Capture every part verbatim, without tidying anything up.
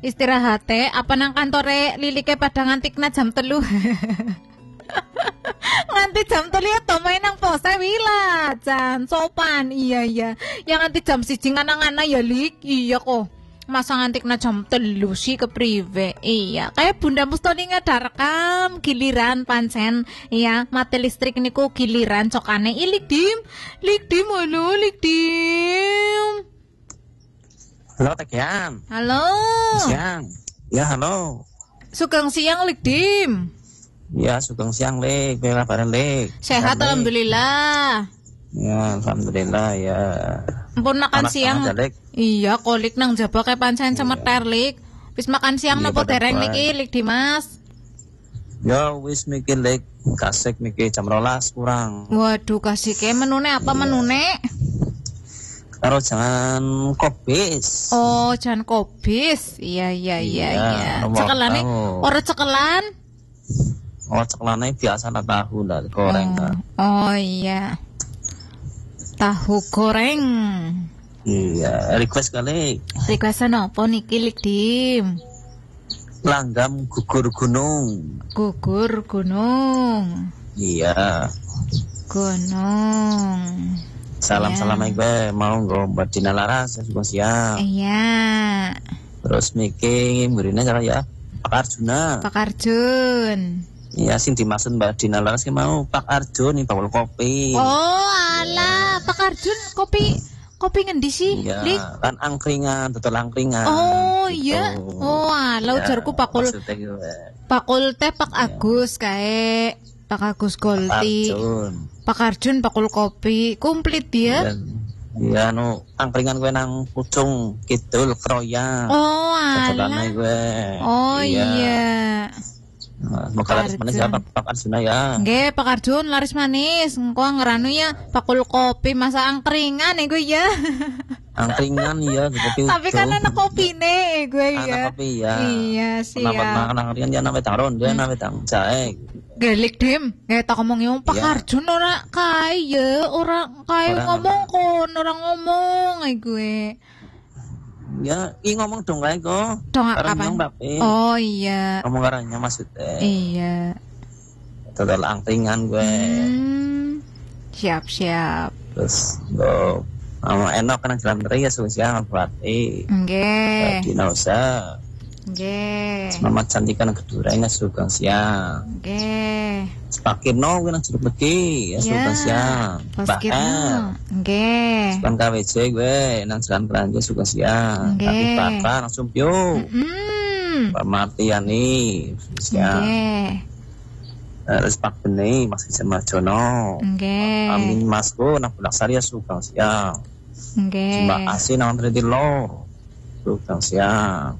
Istirahate apa nang kantore lilike pada ngantikna jam telu. Nganti jam telu ya to main nang pose wila jan sopan. Iya iya. Yang nganti jam siji ngana-ngana ya lik. Iya kok. Masa ngantikna jam telu sih ke prive. Iya, kayak Bunda Mustoni ngedarekam giliran pancen. Iya, mati listrik niku giliran cokane. Ih, lik dim. Lik dim halo, lik dim. Halo Tekian. Halo. Siang. Ya halo. Sugeng siang lik dim. Ya sugeng siang lik, bela bareng lik. Sehat Lik. alhamdulillah. Ya alhamdulillah ya. Ampun makan Panas siang. banget ya, Lik. Iya, kolik nang jaba kayak pancen cemeter lik. Wis makan siang Iya, nopo pada dereng baik. niki lik Dimas? Yo wis mikir lik, kasek mikir jam rolas kurang. Waduh, kasih ke menune apa Iya. menune? Karo jangan kopis. Oh, jan kobis. Iya iya iya Iya, iya. nomor Cekelane tahu. ora cekelan? Oh ceklane biasa lah tahu lah goreng lah. Oh, oh iya. Tahu goreng. Iya, request kali Requestan apa niki lik Dim? langgam gugur gunung. Gugur gunung. Iya. Gunung. Salam-salam Iya. aja gue mau nggo Mbak Dina Laras ya siang. Iya. Terus mikir mburine cara ya Pak Arjuna. Pak Arjun. Iya sing dimaksud Mbak Dina Laras ki mau Pak Arjun nih bakul kopi. Oh, alah, Pak Arjun kopi kopi ngendi sih? Iya, Lik? kan angkringan, betul angkringan. Oh, gitu. iya. Oh, alah Iya, ujarku pakul maksudnya gitu, eh. pakul teh Pak Iya. Agus kae Pak Agus Pak Golti. Arjun. Pak Arjun pakul kopi, komplit dia. Dan iya nu angkringan gue nang Pucung Kidul Kroya. Oh, Kebetulannya alah. gue. Oh, iya. Nah, semoga laris manis ya Arjun. Pak, Pak Arjuna ya. Nggih, Pak Arjun laris manis. Engko ngeranu ya pakul kopi masa angkringan gue ya. Angkringan ya kopi. Tapi kan anak kopine gue Anak ya. kopi ya. Iya, Pendapat siap. makan angkringan ya nawe tang ronde, nawe tang jahe. Gelik dim, kayak tak ngomong yung Pak Iya. Arjun ora kaya, ora kaya Orang ngomong kon, orang ngomong ay gue. Ya, i ngomong dong kae kok. Dong Karena kapan? nyong bape. Oh iya, Ngomong karanya maksudnya. iya. Total angkringan gue. Hmm, siap siap. Terus go sama enak kan jalan teri ya sudah siang berarti. Nggih, Di nausa. nggih, Mama cantikan keduranya sudah siang. nggih. Sepakirno gue nang jeruk beki ya sudah siang. Pas Mbak kita, El. nggih. Kan K W C gue nang jalan belanja suka siang. Nggih. Tapi bakar langsung piu. Hmm, Pak Martiani siang. nggih, Terus Pak Beni masih sama Jono. nggih, Amin Masku nang Bulak Sari ya suka siang. nggih. Mbak Asin nang Triti Lo suka siang.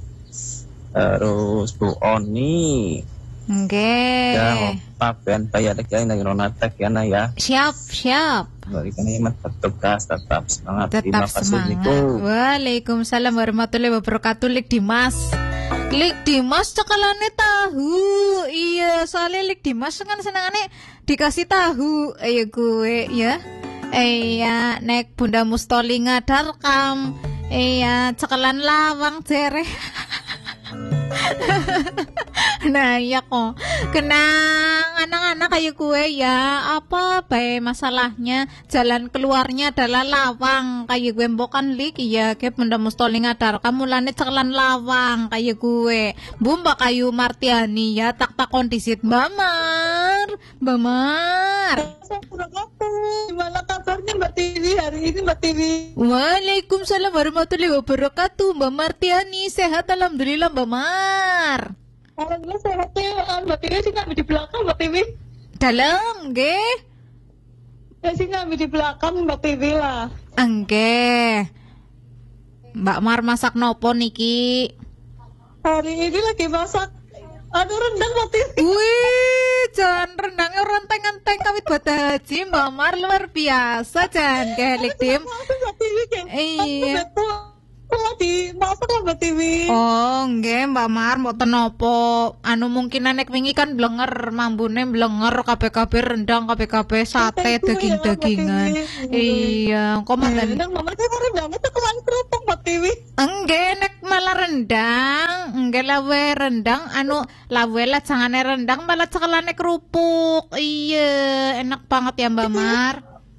Terus Bu Oni ya Nggih. Pak Ben bayar lagi nang Ronatek ya na ya. Siap, siap. Berikan iman bertugas tetap semangat. Tetap Terima kasih semangat. Niku. Waalaikumsalam warahmatullahi wabarakatuh. Lik Dimas. Lik Dimas cekalane tahu. Iya, soalnya Lik Dimas kan senengane dikasih tahu. Ayo gue ya. Iya, nek Bunda Mustoli ngadarkam. Iya, cekelan lawang jere. Nah iya kok kenang anak-anak kayak gue ya. Apa bae masalahnya, jalan keluarnya adalah lawang kayak gue mbokan lik. Iya kayak Bunda Mustoli ngadar kamu lane cekelan lawang kayak gue Bumba Kayu Martiani ya. Tak tak kondisit Mbak Mar Mbak Mar. Gimana kabarnya Mbak Tiwi hari ini Mbak Tiwi? Waalaikumsalam warahmatullahi wabarakatuh. Mbak Martiani sehat alhamdulillah Mbak Mar. Alhamdulillah sehatnya Mbak Tiwi sih nggak di belakang Mbak Tiwi. Dalam nggih. Ya sih nggak di belakang Mbak Tiwi lah. Enggak. Mbak Mar masak nopo niki? Hari ini lagi masak aduh rendang Mbak Tiwi. Wih, jangan rendangnya renteng-renteng kawit buat haji Mbak Mar luar biasa jangan kelik tim. Mbak Tiwi kayak Iya. lagi masak lah Mbak Tiwi. Oh, nggih Mbak Mar mboten napa. Anu mungkin nek wingi kan blenger mambune blenger kabeh-kabeh rendang kabeh-kabeh sate daging-dagingan. Iya, kok malah Rendang Mbak Tiwi rendangnya tuh kelan kerupuk Mbak Tiwi. enggak nek malah rendang, Enggak lawe rendang, anu lawe lah jangane rendang malah cekelane kerupuk. Iya, enak banget ya Mbak Mar.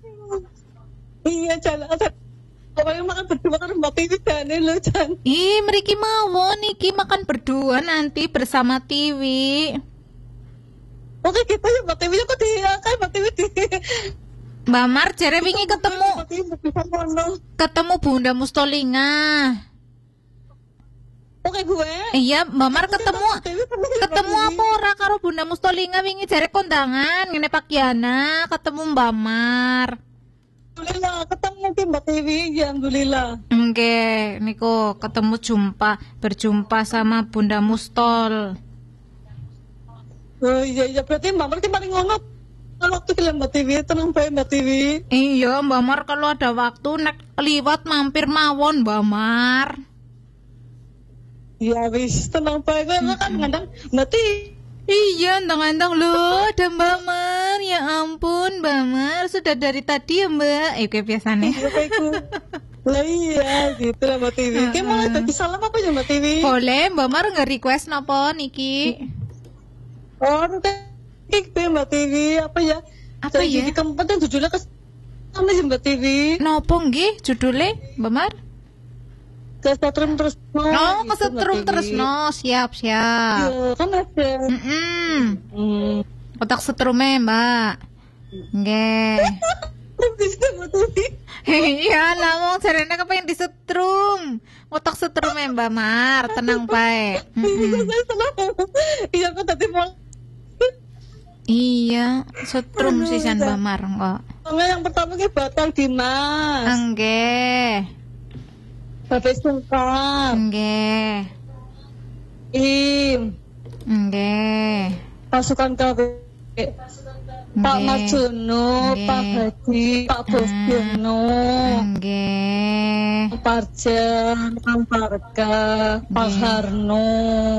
Iya, Chan. Pokoknya makan berdua kan Mbak Tiwi dan lo, Chan. Ih, mriki mawon iki makan berdua nanti bersama Tiwi. Oke, kita ya Mbak Tiwi kok di kan Mbak Tiwi di. Mbak Mar jere wingi ketemu ketemu Bunda Mustolinga. Oke gue. Iya, Mbak Mar ketemu ketemu apa ora karo Bunda Mustolinga wingi jare kondangan ngene Pak Yana, ketemu Mbak Mar. Alhamdulillah ketemu ki Mbak Tiwi, ya alhamdulillah. Nggih, niku ketemu jumpa berjumpa sama Bunda Mustol. Oh iya iya berarti Mbak Mar ki paling ngono. Kalau waktu film Mbak Tiwi tenang bae Mbak Tiwi. Iya, Mbak Mar kalau ada waktu nek liwat mampir mawon Mbak Mar. Ya wis tenang bae gue mm-hmm. kan ngandang Mbak Tiwi. Iya, ndang-ndang loh, ada Mbak Mar. Ya ampun, Mbak Mar. Sudah dari tadi ya, Mbak. Eh, kayak biasanya. Lah iya, gitu lah Mbak Tiwi. Kayak malah tadi salam apa ya Mbak Tiwi? Boleh, Mbak Mar nggak request napa niki? Oh, kayak Mbak Tiwi apa ya? Apa ya? Jadi keempat yang judulnya ke sama ya Mbak Tiwi. Nopo nggih judulnya, Mbak Mar? Kesetrum terus no. Oh, kesetrum terus no. Siap, siap. Iya, kan ada. Mm-mm. Hmm. Kotak setrume, Mbak. Nggih. Iya, lah wong jarene kepengin disetrum. Kotak setrume, Mbak Mar. Tenang bae. Iya, kok tadi mau. Iya, setrum sisan Mbak Mar kok. Yang pertama ki Batal Dimas. Nggih. Bapak Sungkar. Nggih. Im. Nggih. Pasukan K W. Pak Marjono, Pak Hadi, Pak Bosjono. Nggih. Parjan, Kang Barga, Pak Harno.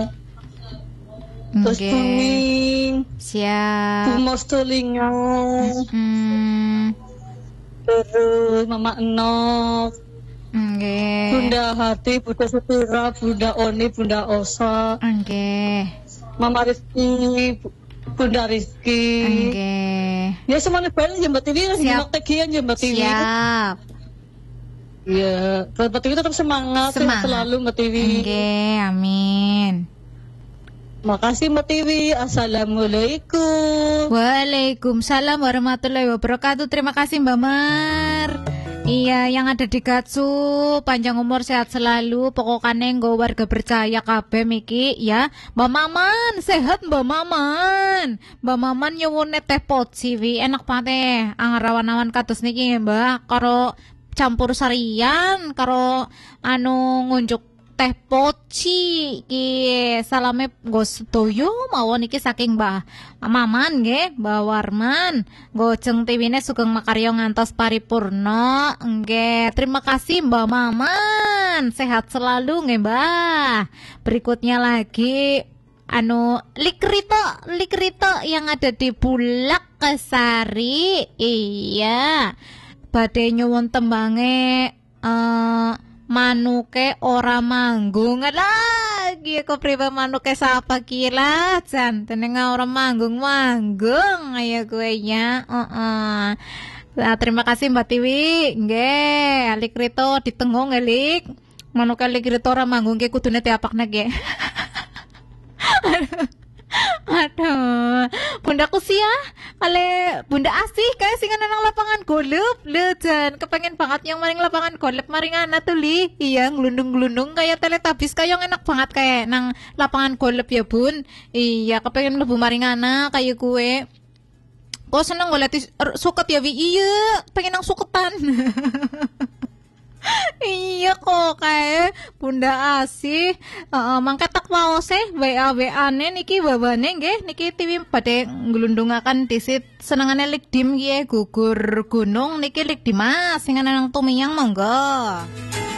Terus Kuning. Siap. Bu Mostolinga. Hmm. Terus Mama Enok. Nggih. Bunda Hati, Bunda Supira, Bunda Oni, Bunda Osa. Nggih. Mama Rizky, Bunda Rizky. Nggih. Ya semuanya banyak ya Mbak Tiwi. Siap. Tegian ya Mbak Tiwi. Siap. Ya, Mbak Tiwi tetap semangat, Semangat. selalu Mbak Tiwi. Nggih, amin. Makasih Mbak Tiwi. Assalamualaikum. Waalaikumsalam warahmatullahi wabarakatuh. Terima kasih Mbak Mar. Iya, yang ada di Gatsu, panjang umur sehat selalu. Pokoknya nggo warga percaya kabeh miki ya. Mbak Maman, sehat Mbak Maman. Mbak Maman nyuwune teh poci wi enak banget. Angarawan-awan kados niki Mbak, karo campur sarian, karo anu ngunjuk teh poci ki salame nggo sedoyo mawon iki saking Mbah Maman nggih, Mbah Warman. Nggo jeng tiwine sugeng makarya ngantos paripurna. Nggih, terima kasih Mbah Maman. Sehat selalu nggih, Mbah. Berikutnya lagi anu Likrito, Likrito yang ada di Bulak Kesari. Iya. Badhe nyuwun tembange eh manuke ora manggung lagi kok priba manuke sapa kila jan teneng ora manggung-manggung ayo gue nya heeh. Nah, terima kasih Mbak Tiwi nggih alik rito ditengung elik manuke alik rito ora manggung ke kudune diapakna ge. Aduh, bundaku sia, kale bunda asih kayak singan nang lapangan golep, lejan, kepengen banget yang maring lapangan golep maringana tuh li, iya ngelundung-gelundung kayak teletabis kayak enak banget kayak nang lapangan golep ya bun, iya kepengen lebu maringana kayak gue, kok seneng gue liat suket ya wi, iya pengen nang suketan. Iya kok kayak bunda asih uh, mangkat tak mau sih W A W A ne niki babane nggih niki tiwi badhe nglundungaken disit senengane lik dim nggih gugur gunung niki lik dimas sing ana nang tumiyang monggo.